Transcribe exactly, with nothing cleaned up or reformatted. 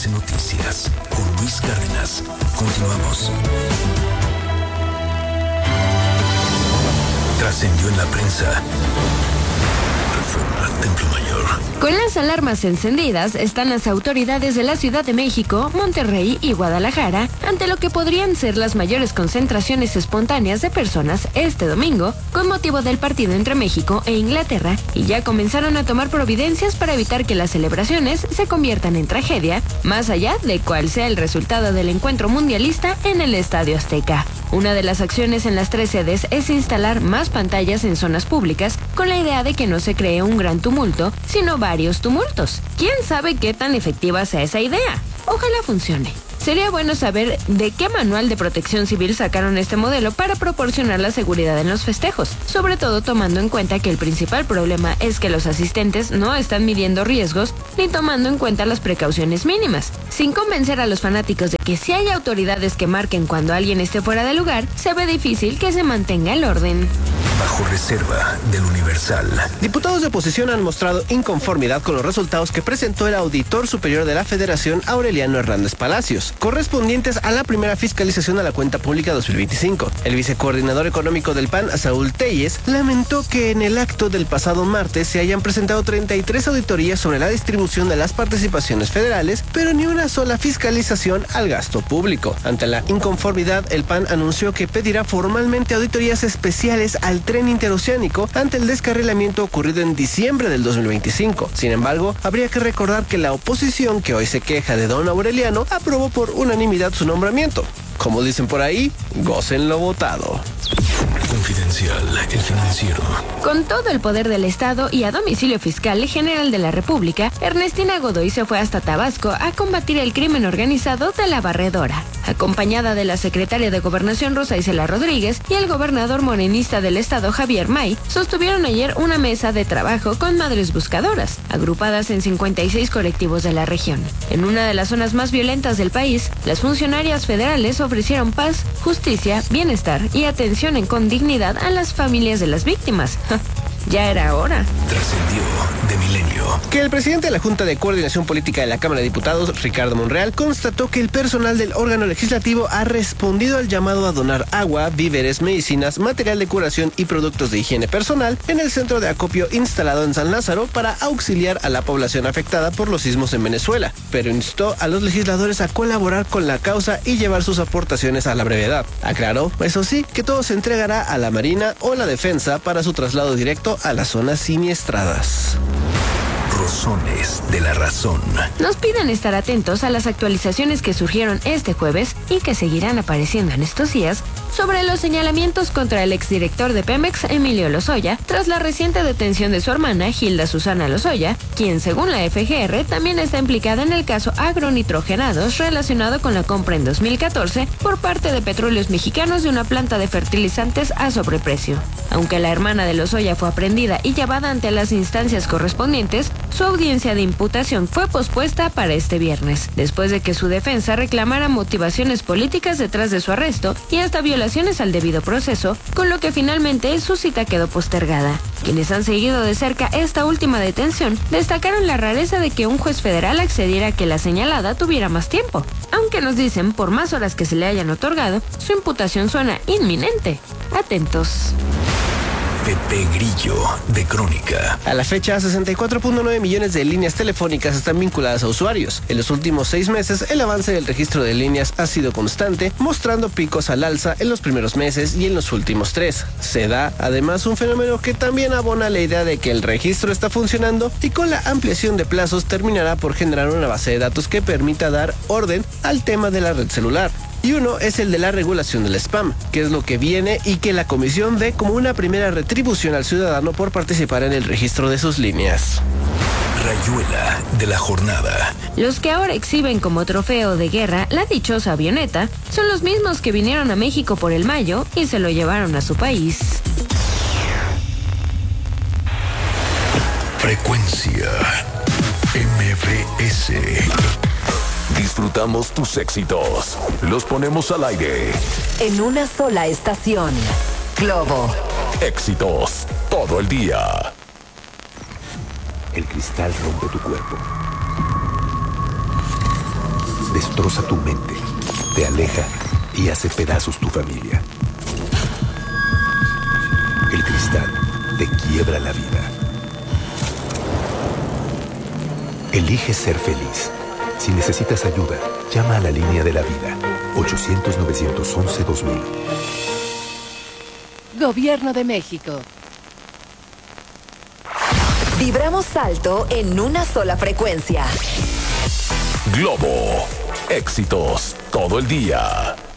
M B S Noticias con Luis Cárdenas. Continuamos. Trascendió en la prensa. Reforma Templo Mayor. Con las alarmas encendidas están las autoridades de la Ciudad de México, Monterrey y Guadalajara ante lo que podrían ser las mayores concentraciones espontáneas de personas este domingo con motivo del partido entre México e Inglaterra, y ya comenzaron a tomar providencias para evitar que las celebraciones se conviertan en tragedia, más allá de cuál sea el resultado del encuentro mundialista en el Estadio Azteca. Una de las acciones en las tres sedes es instalar más pantallas en zonas públicas con la idea de que no se cree un gran tumulto, sino varios tumultos. ¿Quién sabe qué tan efectiva sea esa idea? Ojalá funcione. Sería bueno saber de qué manual de protección civil sacaron este modelo para proporcionar la seguridad en los festejos, sobre todo tomando en cuenta que el principal problema es que los asistentes no están midiendo riesgos ni tomando en cuenta las precauciones mínimas. Sin convencer a los fanáticos de que si hay autoridades que marquen cuando alguien esté fuera de lugar, se ve difícil que se mantenga el orden. Bajo reserva del Universal. Diputados de oposición han mostrado inconformidad con los resultados que presentó el auditor superior de la Federación, Aureliano Hernández Palacios, correspondientes a la primera fiscalización a la cuenta pública dos mil veinticinco. El vicecoordinador económico del P A N, Saúl Telles, lamentó que en el acto del pasado martes se hayan presentado treinta y tres auditorías sobre la distribución de las participaciones federales, pero ni una sola fiscalización al gasto público. Ante la inconformidad, el P A N anunció que pedirá formalmente auditorías especiales al tren interoceánico ante el descarrilamiento ocurrido en diciembre del dos mil veinticinco. Sin embargo, habría que recordar que la oposición, que hoy se queja de don Aureliano, aprobó por unanimidad su nombramiento. Como dicen por ahí, gocen lo votado. Confidencial, el financiero. Con todo el poder del Estado y a domicilio fiscal general de la República, Ernestina Godoy se fue hasta Tabasco a combatir el crimen organizado de la Barredora. Acompañada de la secretaria de Gobernación Rosa Isela Rodríguez y el gobernador morenista del estado Javier May, sostuvieron ayer una mesa de trabajo con madres buscadoras, agrupadas en cincuenta y seis colectivos de la región. En una de las zonas más violentas del país, las funcionarias federales ofrecieron paz, justicia, bienestar y atención en con dignidad a las familias de las víctimas. Ya era hora. Trascendió de Milenio. Que el presidente de la Junta de Coordinación Política de la Cámara de Diputados, Ricardo Monreal, constató que el personal del órgano legislativo ha respondido al llamado a donar agua, víveres, medicinas, material de curación y productos de higiene personal en el centro de acopio instalado en San Lázaro para auxiliar a la población afectada por los sismos en Venezuela, pero instó a los legisladores a colaborar con la causa y llevar sus aportaciones a la brevedad. Aclaró, eso sí, que todo se entregará a la Marina o la Defensa para su traslado directo a las zonas siniestradas. Rosones de la razón. Nos piden estar atentos a las actualizaciones que surgieron este jueves y que seguirán apareciendo en estos días sobre los señalamientos contra el exdirector de Pemex, Emilio Lozoya, tras la reciente detención de su hermana, Hilda Susana Lozoya, quien según la F G R también está implicada en el caso agronitrogenados relacionado con la compra en dos mil catorce por parte de Petróleos Mexicanos de una planta de fertilizantes a sobreprecio. Aunque la hermana de Lozoya fue aprendida y llevada ante las instancias correspondientes, su audiencia de imputación fue pospuesta para este viernes, después de que su defensa reclamara motivaciones políticas detrás de su arresto y hasta violaciones al debido proceso, con lo que finalmente su cita quedó postergada. Quienes han seguido de cerca esta última detención destacaron la rareza de que un juez federal accediera a que la señalada tuviera más tiempo. Aunque nos dicen, por más horas que se le hayan otorgado, su imputación suena inminente. Atentos. Pepe Grillo, de Crónica. A la fecha, sesenta y cuatro punto nueve millones de líneas telefónicas están vinculadas a usuarios. En los últimos seis meses, el avance del registro de líneas ha sido constante, mostrando picos al alza en los primeros meses y en los últimos tres. Se da, además, un fenómeno que también abona la idea de que el registro está funcionando y con la ampliación de plazos terminará por generar una base de datos que permita dar orden al tema de la red celular. Y uno es el de la regulación del spam, que es lo que viene y que la comisión ve como una primera retribución al ciudadano por participar en el registro de sus líneas. Rayuela de la jornada. Los que ahora exhiben como trofeo de guerra la dichosa avioneta son los mismos que vinieron a México por el Mayo y se lo llevaron a su país. Frecuencia M B S. Disfrutamos tus éxitos. Los ponemos al aire. En una sola estación. Globo. Éxitos todo el día. El cristal rompe tu cuerpo. destroza tu mente, te aleja y hace pedazos tu familia. El cristal te quiebra la vida. Elige ser feliz. Si necesitas ayuda, llama a la línea de la vida. ochocientos, novecientos once, dos mil. Gobierno de México. Vibramos alto en una sola frecuencia. Globo. Éxitos todo el día.